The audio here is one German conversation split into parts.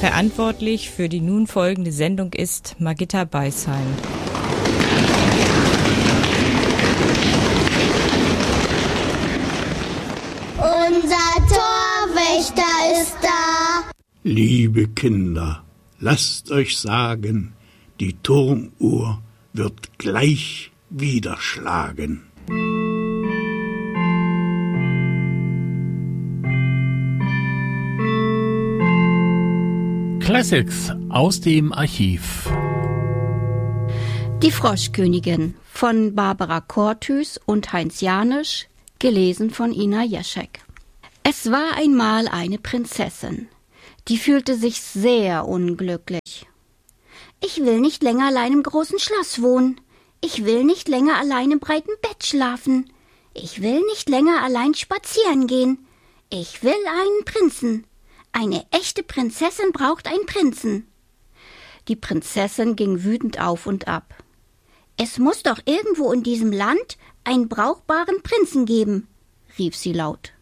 Verantwortlich für die nun folgende Sendung ist Margitta Beisheim. Unser Torwächter ist da. Liebe Kinder, lasst euch sagen, die Turmuhr wird gleich wieder schlagen. Classics aus dem Archiv. Die Froschkönigin von Barbara Korthüß und Heinz Janisch, gelesen von Ina Jeschek. Es war einmal eine Prinzessin, die fühlte sich sehr unglücklich. Ich will nicht länger allein im großen Schloss wohnen. Ich will nicht länger allein im breiten Bett schlafen. Ich will nicht länger allein spazieren gehen. Ich will einen Prinzen. Eine echte Prinzessin braucht einen Prinzen. Die Prinzessin ging wütend auf und ab. Es muss doch irgendwo in diesem Land einen brauchbaren Prinzen geben, rief sie laut.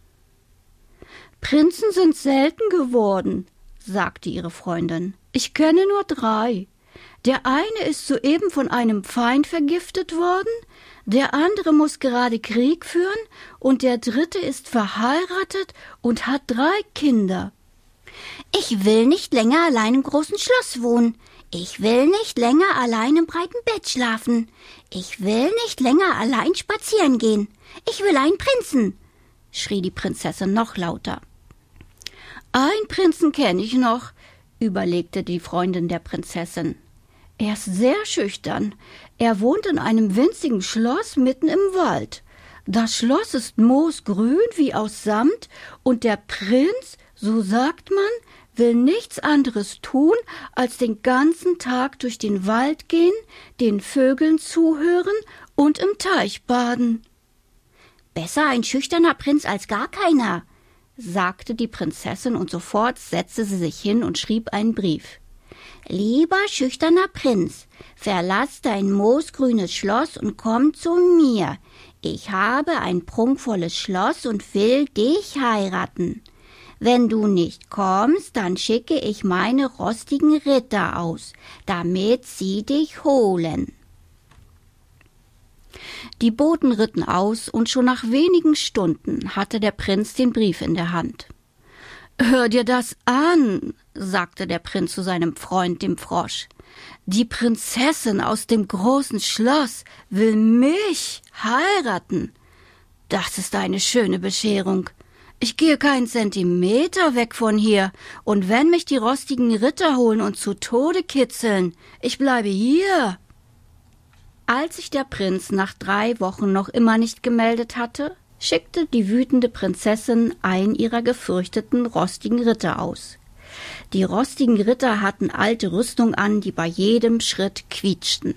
Prinzen sind selten geworden, sagte ihre Freundin. Ich kenne nur 3. Der eine ist soeben von einem Feind vergiftet worden, der andere muss gerade Krieg führen und der 3. ist verheiratet und hat 3 Kinder. Ich will nicht länger allein im großen Schloss wohnen. Ich will nicht länger allein im breiten Bett schlafen. Ich will nicht länger allein spazieren gehen. Ich will einen Prinzen, schrie die Prinzessin noch lauter. Einen Prinzen kenne ich noch, überlegte die Freundin der Prinzessin. Er ist sehr schüchtern. Er wohnt in einem winzigen Schloss mitten im Wald. Das Schloss ist moosgrün wie aus Samt und der Prinz, so sagt man, will nichts anderes tun, als den ganzen Tag durch den Wald gehen, den Vögeln zuhören und im Teich baden. Besser ein schüchterner Prinz als gar keiner, sagte die Prinzessin, und sofort setzte sie sich hin und schrieb einen Brief. Lieber schüchterner Prinz, verlass dein moosgrünes Schloss und komm zu mir. Ich habe ein prunkvolles Schloss und will dich heiraten. Wenn du nicht kommst, dann schicke ich meine rostigen Ritter aus, damit sie dich holen. Die Boten ritten aus, und schon nach wenigen Stunden hatte der Prinz den Brief in der Hand. »Hör dir das an«, sagte der Prinz zu seinem Freund, dem Frosch. »Die Prinzessin aus dem großen Schloss will mich heiraten. Das ist eine schöne Bescherung. Ich gehe keinen Zentimeter weg von hier, und wenn mich die rostigen Ritter holen und zu Tode kitzeln, ich bleibe hier.« Als sich der Prinz nach 3 Wochen noch immer nicht gemeldet hatte, schickte die wütende Prinzessin einen ihrer gefürchteten rostigen Ritter aus. Die rostigen Ritter hatten alte Rüstung an, die bei jedem Schritt quietschten.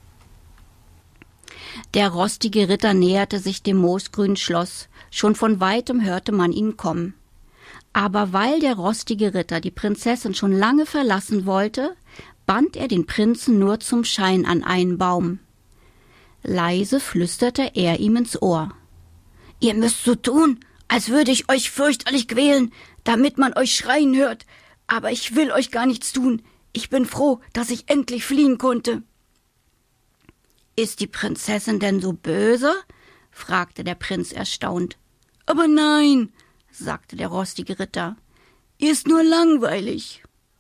Der rostige Ritter näherte sich dem moosgrünen Schloss. Schon von weitem hörte man ihn kommen. Aber weil der rostige Ritter die Prinzessin schon lange verlassen wollte, band er den Prinzen nur zum Schein an einen Baum. Leise flüsterte er ihm ins Ohr. »Ihr müsst so tun, als würde ich euch fürchterlich quälen, damit man euch schreien hört. Aber ich will euch gar nichts tun. Ich bin froh, dass ich endlich fliehen konnte.« »Ist die Prinzessin denn so böse?« fragte der Prinz erstaunt. »Aber nein«, sagte der rostige Ritter, »ihr ist nur langweilig.«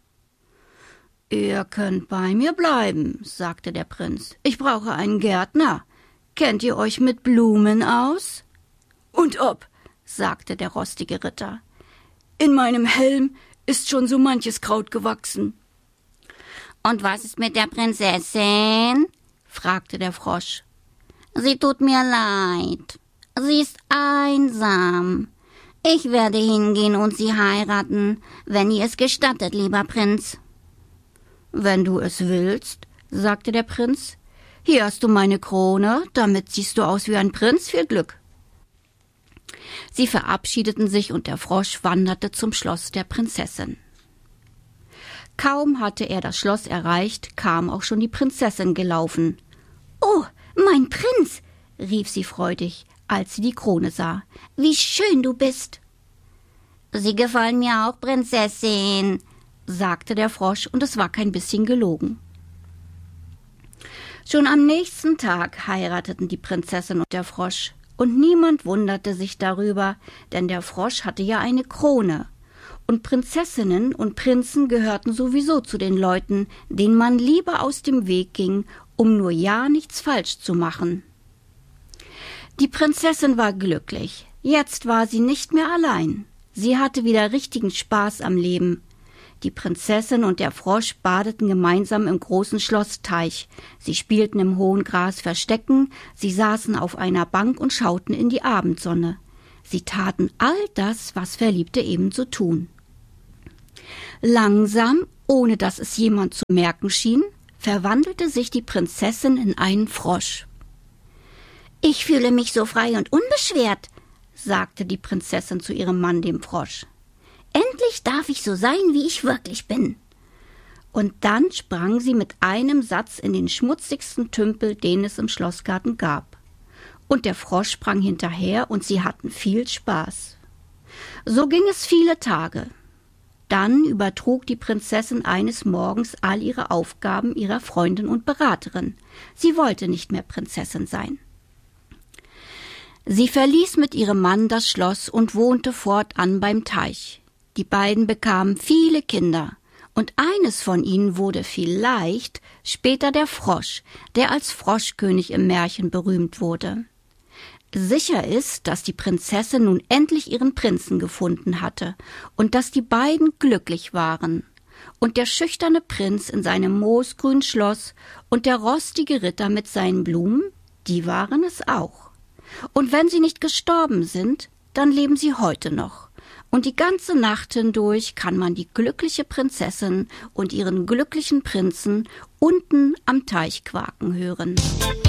»Ihr könnt bei mir bleiben«, sagte der Prinz. »Ich brauche einen Gärtner. Kennt ihr euch mit Blumen aus?« »Und ob«, sagte der rostige Ritter. »In meinem Helm ist schon so manches Kraut gewachsen.« »Und was ist mit der Prinzessin?« fragte der Frosch. »Sie tut mir leid. Sie ist einsam. Ich werde hingehen und sie heiraten, wenn ihr es gestattet, lieber Prinz.« »Wenn du es willst«, sagte der Prinz. »Hier hast du meine Krone, damit siehst du aus wie ein Prinz. Viel Glück.« Sie verabschiedeten sich, und der Frosch wanderte zum Schloss der Prinzessin. Kaum hatte er das Schloss erreicht, kam auch schon die Prinzessin gelaufen. »Oh, mein Prinz«, rief sie freudig, als sie die Krone sah. »Wie schön du bist!« »Sie gefallen mir auch, Prinzessin«, sagte der Frosch, und es war kein bisschen gelogen. Schon am nächsten Tag heirateten die Prinzessin und der Frosch, und niemand wunderte sich darüber, denn der Frosch hatte ja eine Krone, und Prinzessinnen und Prinzen gehörten sowieso zu den Leuten, denen man lieber aus dem Weg ging, um nur ja nichts falsch zu machen. Die Prinzessin war glücklich. Jetzt war sie nicht mehr allein. Sie hatte wieder richtigen Spaß am Leben. Die Prinzessin und der Frosch badeten gemeinsam im großen Schlossteich. Sie spielten im hohen Gras Verstecken, sie saßen auf einer Bank und schauten in die Abendsonne. Sie taten all das, was Verliebte ebenso tun. Langsam, ohne dass es jemand zu merken schien, verwandelte sich die Prinzessin in einen Frosch. »Ich fühle mich so frei und unbeschwert«, sagte die Prinzessin zu ihrem Mann, dem Frosch. »Endlich darf ich so sein, wie ich wirklich bin.« Und dann sprang sie mit einem Satz in den schmutzigsten Tümpel, den es im Schlossgarten gab. Und der Frosch sprang hinterher, und sie hatten viel Spaß. So ging es viele Tage. Dann übertrug die Prinzessin eines Morgens all ihre Aufgaben ihrer Freundin und Beraterin. Sie wollte nicht mehr Prinzessin sein. Sie verließ mit ihrem Mann das Schloss und wohnte fortan beim Teich. Die beiden bekamen viele Kinder, und eines von ihnen wurde vielleicht später der Frosch, der als Froschkönig im Märchen berühmt wurde. Sicher ist, dass die Prinzessin nun endlich ihren Prinzen gefunden hatte und dass die beiden glücklich waren. Und der schüchterne Prinz in seinem moosgrünen Schloss und der rostige Ritter mit seinen Blumen, die waren es auch. Und wenn sie nicht gestorben sind, dann leben sie heute noch. Und die ganze Nacht hindurch kann man die glückliche Prinzessin und ihren glücklichen Prinzen unten am Teich quaken hören.